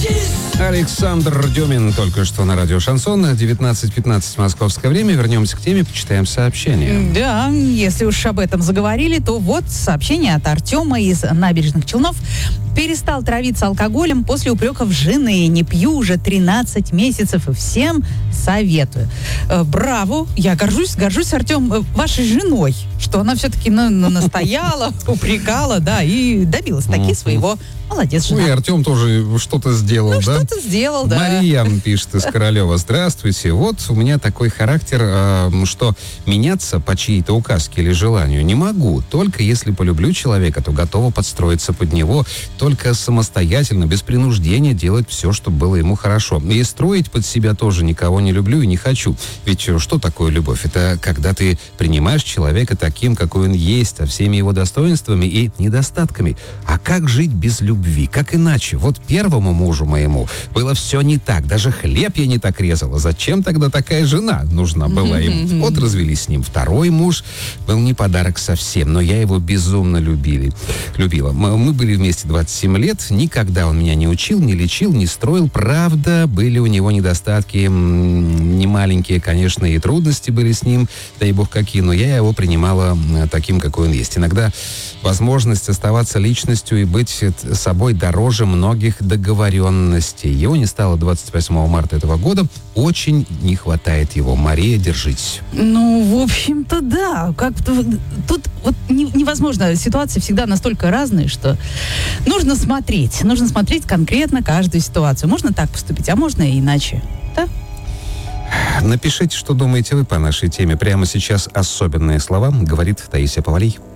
Александр Дюмин только что на радио «Шансон». 19:15 московское время. Вернемся к теме, почитаем сообщения. Да, если уж об этом заговорили, то вот сообщение от Артема из Набережных Челнов. Перестал травиться алкоголем после упреков жены. Не пью уже 13 месяцев и всем советую. Браво! Я горжусь, Артем, вашей женой, что она все-таки настояла, упрекала, да, и добилась таки своего. Молодец, жена. Ну и Артем тоже что-то сделал, да? Что-то сделал, да. Мария пишет из Королева. Здравствуйте. Вот у меня такой характер, что меняться по чьей-то указке или желанию не могу. Только если полюблю человека, то готова подстроиться под него. Только самостоятельно, без принуждения делать все, чтобы было ему хорошо. И строить под себя тоже никого не люблю и не хочу. Ведь что такое любовь? Это когда ты принимаешь человека таким, какой он есть, со всеми его достоинствами и недостатками. А как жить без любви? Как иначе? Вот первому мужу моему было все не так. Даже хлеб я не так резала. Зачем тогда такая жена нужна была ему? Вот развелись с ним. Второй муж был не подарок совсем, но я его безумно любила. Мы были вместе 27 лет. Никогда он меня не учил, не лечил, не строил. Правда, были у него недостатки немаленькие, конечно, и трудности были с ним, дай бог какие, но я его принимала таким, какой он есть. Иногда возможность оставаться личностью и быть собой дороже многих договоренностей. Его не стало 28 марта этого года. Очень не хватает его. Мария, держитесь. Ну, в общем-то, да. Как-то тут вот невозможно. Ситуации всегда настолько разные, что нужно смотреть. Нужно смотреть конкретно каждую ситуацию. Можно так поступить, а можно и иначе. Да? Напишите, что думаете вы по нашей теме. Прямо сейчас особенные слова говорит Таисия Повалий.